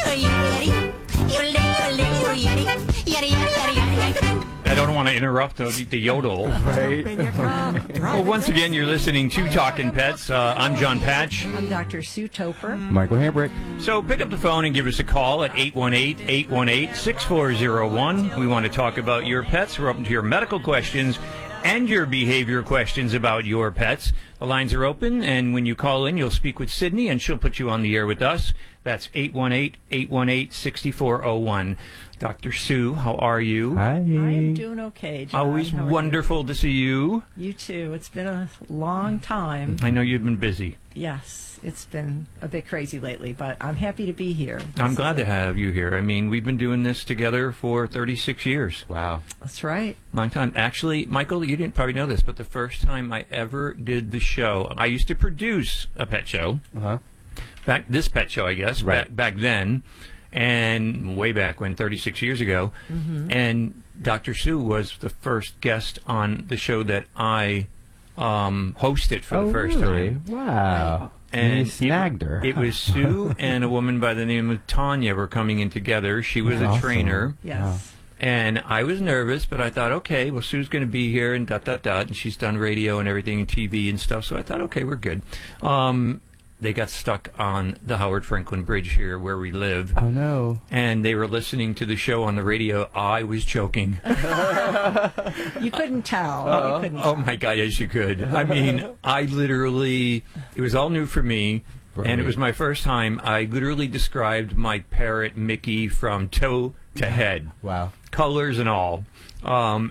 I don't want to interrupt the yodel. Right. Well, once again, you're listening to Talking Pets. I'm John Patch. I'm Dr. Sue Topper. Michael Hambrick. So pick up the phone and give us a call at 818-818-6401. We want to talk about your pets. We're open to your medical questions and your behavior questions about your pets. The lines are open, and when you call in, you'll speak with Sydney, and she'll put you on the air with us. That's 818-818-6401. Dr. Sue, how are you? Hi. I am doing okay, John. Always How are wonderful to see you. You too. It's been a long time. I know you've been busy. Yes, it's been a bit crazy lately, but I'm happy to be here. I'm glad to have you here. I mean, we've been doing this together for 36 years. Wow. That's right. Long time. Actually, Michael, you didn't probably know this, but the first time I ever did the show, I used to produce a pet show. Uh-huh. This pet show, I guess, Right. back then, and way back when, 36 years ago. Mm-hmm. And Dr. Sue was the first guest on the show that I hosted for the first time. Wow. And you snagged her. It was Sue and a woman by the name of Tanya were coming in together. She was That's a awesome. trainer. Yes. And I was nervous, but I thought, okay, well, Sue's going to be here and ... And she's done radio and everything and TV and stuff. So I thought, okay, we're good. They got stuck on the Howard Franklin Bridge here where we live. Oh, no. And they were listening to the show on the radio. I was choking. You couldn't tell. You couldn't Oh, my God, yes, you could. I mean, I literally, it was all new for me. Right. And it was my first time. I literally described my parrot, Mickey, from toe to head. Wow. Colors and all.